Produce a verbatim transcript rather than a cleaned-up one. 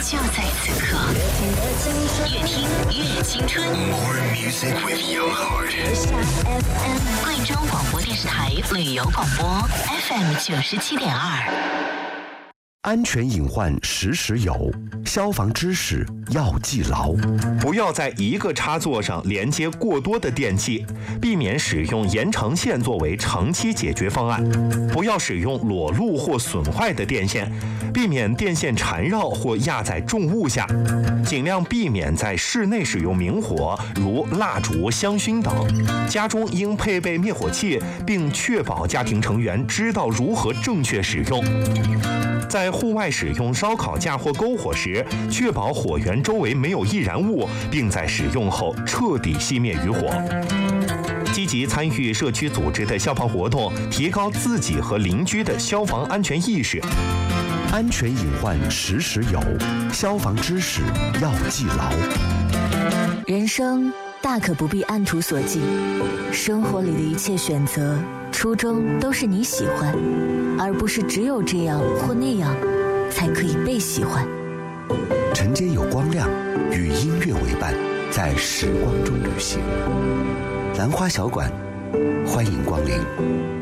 就在此刻，越听越青春。 More music with young heart. 贵州广播电视台旅游广播 F M 九十七点二。 安全隐患时时有，消防知识要记牢。 不要在一个插座上连接过多的电器，避免使用延长线作为长期解决方案。不要使用裸露或损坏的电线，避免电线缠绕或压在重物下。尽量避免在室内使用明火，如蜡烛、香薰等。家中应配备灭火器，并确保家庭成员知道如何正确使用。在户外使用烧烤架或篝火时，确保火源周围没有易燃物，并在使用后彻底熄灭余火。积极参与社区组织的消防活动，提高自己和邻居的消防安全意识。 安全隐患时时有，消防知识要记牢。 人生大可不必按图索骥，生活里的一切选择初衷都是你喜欢，而不是只有这样或那样才可以被喜欢。 晨间有光亮，与音乐为伴，在时光中旅行。兰花小馆，欢迎光临。